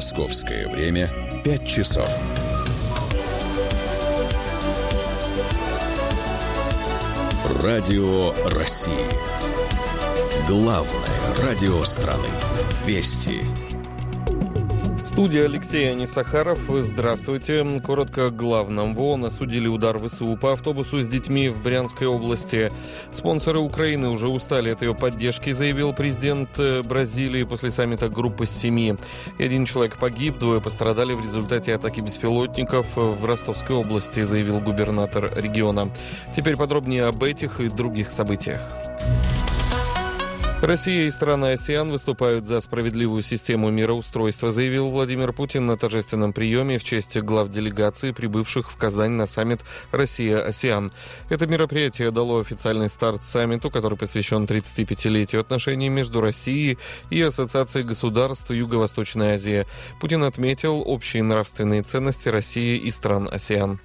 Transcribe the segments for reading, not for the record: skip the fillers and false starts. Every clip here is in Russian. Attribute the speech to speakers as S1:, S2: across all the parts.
S1: Московское время 5 часов. Радио России. Главное радио страны. Вести.
S2: Студия Алексей Анисахаров. Здравствуйте. Коротко о главном. В ООН осудили удар ВСУ по автобусу с детьми в Брянской области. Спонсоры Украины уже устали от ее поддержки, заявил президент Бразилии после саммита группы семи. И 1 человек погиб, 2 пострадали в результате атаки беспилотников в Ростовской области, заявил губернатор региона. Теперь подробнее об этих и других событиях. Россия и страны АСЕАН выступают за справедливую систему мироустройства, заявил Владимир Путин на торжественном приеме в честь глав делегаций, прибывших в Казань на саммит «Россия-АСЕАН». Это мероприятие дало официальный старт саммиту, который посвящен 35-летию отношений между Россией и Ассоциацией государств Юго-Восточной Азии. Путин отметил общие нравственные ценности России и стран АСЕАН.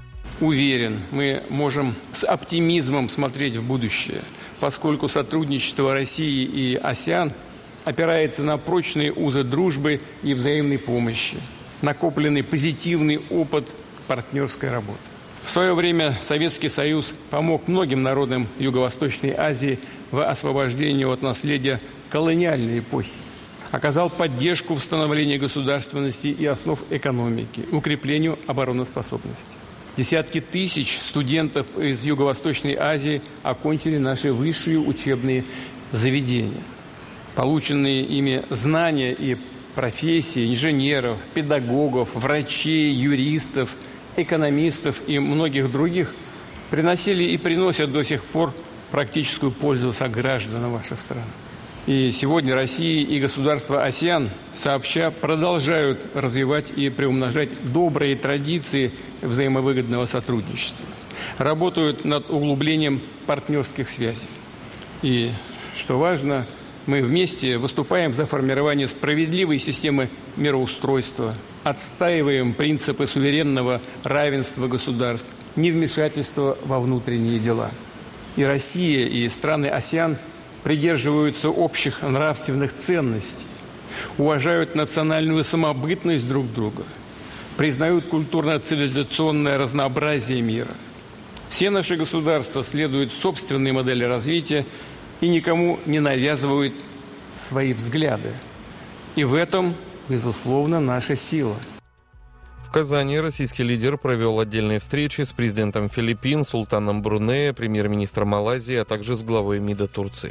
S3: Уверен, мы можем с оптимизмом смотреть в будущее, поскольку сотрудничество России и АСЕАН опирается на прочные узы дружбы и взаимной помощи, накопленный позитивный опыт партнерской работы. В свое время Советский Союз помог многим народам Юго-Восточной Азии в освобождении от наследия колониальной эпохи, оказал поддержку в становлении государственности и основ экономики, укреплению обороноспособности. Десятки тысяч студентов из Юго-Восточной Азии окончили наши высшие учебные заведения. Полученные ими знания и профессии инженеров, педагогов, врачей, юристов, экономистов и многих других приносили и приносят до сих пор практическую пользу согражданам ваших стран. И сегодня Россия и государства АСЕАН сообща продолжают развивать и приумножать добрые традиции взаимовыгодного сотрудничества. Работают над углублением партнерских связей. И, что важно, мы вместе выступаем за формирование справедливой системы мироустройства, отстаиваем принципы суверенного равенства государств, невмешательства во внутренние дела. И Россия, и страны АСЕАН придерживаются общих нравственных ценностей, уважают национальную самобытность друг друга, признают культурно-цивилизационное разнообразие мира. Все наши государства следуют собственной модели развития и никому не навязывают свои взгляды. И в этом, безусловно, наша сила.
S2: В Казани российский лидер провел отдельные встречи с президентом Филиппин, султаном Брунея, премьер-министром Малайзии, а также с главой МИДа Турции.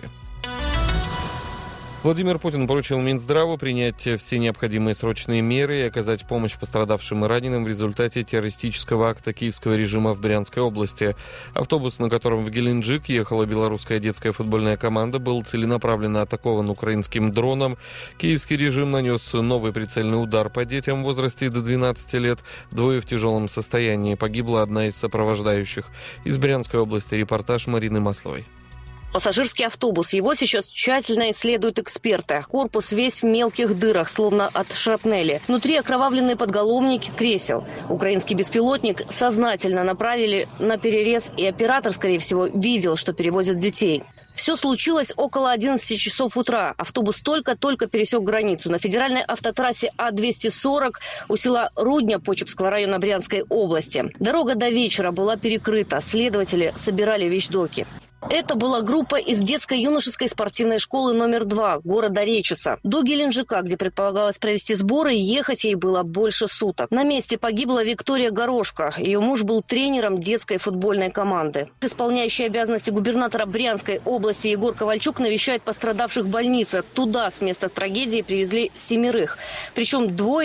S2: Владимир Путин поручил Минздраву принять все необходимые срочные меры и оказать помощь пострадавшим и раненым в результате террористического акта киевского режима в Брянской области. Автобус, на котором в Геленджик ехала белорусская детская футбольная команда, был целенаправленно атакован украинским дроном. Киевский режим нанес новый прицельный удар по детям в возрасте до 12 лет. 2 в тяжелом состоянии. Погибла одна из сопровождающих. Из Брянской области репортаж Марины Масловой.
S4: Пассажирский автобус. Его сейчас тщательно исследуют эксперты. Корпус весь в мелких дырах, словно от шрапнели. Внутри окровавленные подголовники кресел. Украинский беспилотник сознательно направили на перерез, и оператор, скорее всего, видел, что перевозят детей. Все случилось около 11 часов утра. Автобус только-только пересек границу. На федеральной автотрассе А-240 у села Рудня Почепского района Брянской области. Дорога до вечера была перекрыта. Следователи собирали вещдоки. Это была группа из детско-юношеской спортивной школы номер 2 города Речиса. До Геленджика, где предполагалось провести сборы, ехать ей было больше суток. На месте погибла Виктория Горошко. Ее муж был тренером детской футбольной команды. Исполняющий обязанности губернатора Брянской области Егор Ковальчук навещает пострадавших в больнице. Туда с места трагедии привезли 7. Причем 2